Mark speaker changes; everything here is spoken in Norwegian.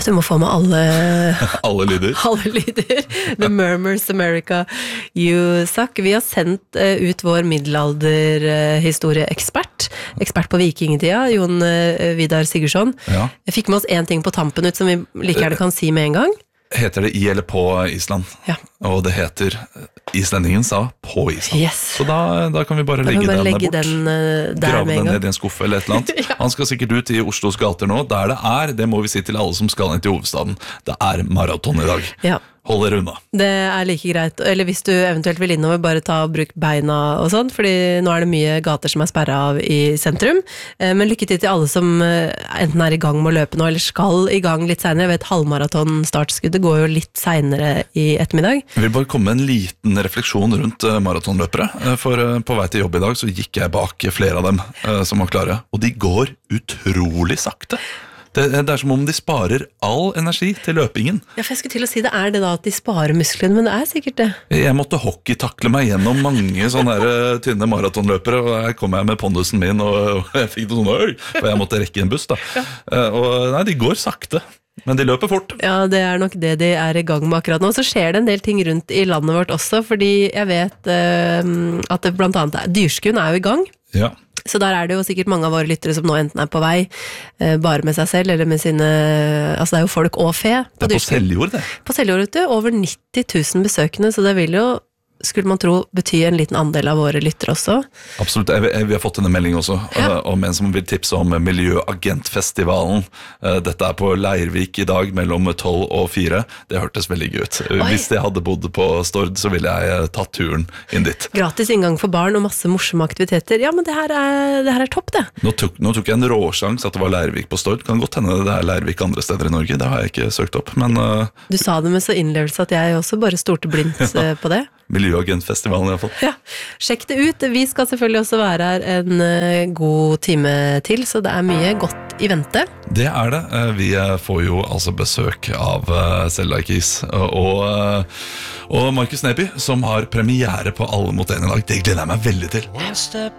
Speaker 1: Du må få med alle
Speaker 2: Alle lyder.
Speaker 1: Alle lyder. The Murmurs America You Suck. Vi har sendt ut vår middelalderhistorieekspert. Ekspert på vikingtida, Jon Vidar Sigurdsson.
Speaker 2: Ja.
Speaker 1: Jeg fikk med oss en ting på tampen ut som vi like gjerne kan si med en gang.
Speaker 2: Heter det i eller på Island?
Speaker 1: Ja.
Speaker 2: Og det heter Islendingen sa på Island.
Speaker 1: Yes.
Speaker 2: Så da kan vi bare
Speaker 1: Da
Speaker 2: legge
Speaker 1: kan vi
Speaker 2: den
Speaker 1: legge
Speaker 2: der bort.
Speaker 1: den der
Speaker 2: Grave
Speaker 1: med
Speaker 2: den
Speaker 1: en gang.
Speaker 2: ned i en skuffe eller et eller annet.
Speaker 1: Ja.
Speaker 2: Han skal sikkert ut i Oslos gater nå. Der det må vi si til alle som skal inn til hovedstaden. Det maraton i dag.
Speaker 1: Ja.
Speaker 2: Hold dere unna.
Speaker 1: Det like greit, eller hvis du eventuelt vil innover, bare ta og bruk beina og sånt, fordi nå det mye gater som sperret av i sentrum. Men lykke til alle som enten i gang med å løpe nå, eller skal i gang litt senere. Jeg vet, halvmaraton-startskuddet går jo litt senere i ettermiddag.
Speaker 2: Jeg vil bare komme med en liten refleksjon rundt maratonløpere. For på vei til jobb i dag så gikk jeg bak flere av dem som var klare, og de går utrolig sakte. Det som om de sparer all energi til løpingen.
Speaker 1: Ja, for jeg skulle til å si det det da at de sparer musklene, men det sikkert det.
Speaker 2: Jeg måtte hockeytakle meg gjennom mange sånne her tynne maratonløpere, og her kom jeg med pondusen min, og jeg fikk det sånn, for jeg måtte rekke en buss da.
Speaker 1: Ja.
Speaker 2: Og nei, de går sakte, men de løper fort.
Speaker 1: Ja, det nok det de i gang med akkurat nå. Så skjer det en del ting rundt i landet vårt også, fordi jeg vet at det blant annet Dyrskuen jo i gang.
Speaker 2: Ja.
Speaker 1: Så der det jo sikkert mange av våre lyttere som nå enten på vei, bare med seg selv, eller med sine, altså det jo folk og fe.
Speaker 2: Det på Seljord, det.
Speaker 1: På Seljord, vet du, over 90 000 besøkende, så det vil jo, skulle man tro, bety en liten andel av våre lyttere også.
Speaker 2: Absolutt, vi har fått en melding også, om en som vil tipse om Miljøagentfestivalen. Dette på Leirvik i dag, mellom 12 og 4. Det hørtes veldig gøy ut.
Speaker 1: Oi.
Speaker 2: Hvis jeg hadde bodd på Stord, så ville jeg tatt turen inn dit.
Speaker 1: Gratis inngang for barn og masse morsomme aktiviteter. Ja, men det her topp, det.
Speaker 2: Nå tok jeg en råsjans at det var Leirvik på Stord. Kan godt hende det Leirvik andre steder i Norge. Det har jeg ikke søkt opp, men...
Speaker 1: Du sa det med så innlevelse at jeg også bare stolte blindt på det.
Speaker 2: Miljøagentfestivalen i hvert fall.
Speaker 1: Ja, sjekk det ut. Vi skal selvfølgelig også være her en god time til, så det mye godt i vente.
Speaker 2: Det det. Vi får jo altså besøk av Selda Kis og Markus Neby, som har premiere på Alle mot en i dag. Det gleder jeg meg veldig til.